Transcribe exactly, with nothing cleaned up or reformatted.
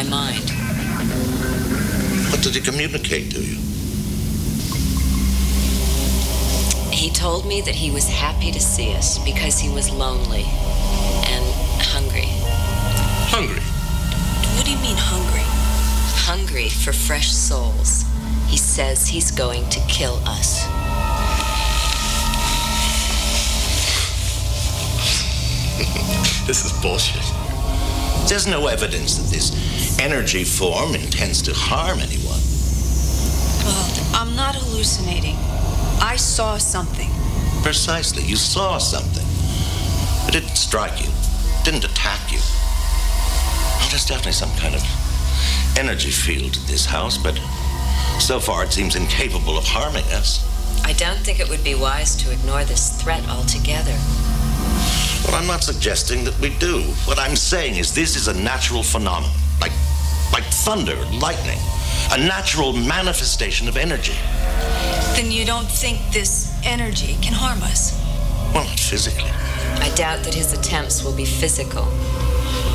my mind. What did he communicate to you? He told me that he was happy to see us because he was lonely and hungry. Hungry? What do you mean, hungry? Hungry for fresh souls. He says he's going to kill us. This is bullshit. There's no evidence that this energy form intends to harm anyone. Well, I'm not hallucinating. I saw something. Precisely. You saw something. It didn't strike you. It didn't attack you. Well, there's definitely some kind of energy field in this house, but so far it seems incapable of harming us. I don't think it would be wise to ignore this threat altogether. Well, I'm not suggesting that we do. What I'm saying is this is a natural phenomenon, like, like thunder, lightning, a natural manifestation of energy. Then you don't think this energy can harm us? Well, not physically. I doubt that his attempts will be physical.